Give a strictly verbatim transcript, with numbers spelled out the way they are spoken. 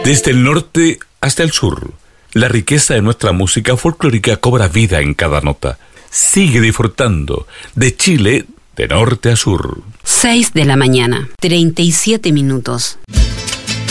Desde el norte hasta el sur, la riqueza de nuestra música folclórica cobra vida en cada nota. Sigue disfrutando de Chile de norte a sur. seis de la mañana, treinta y siete minutos.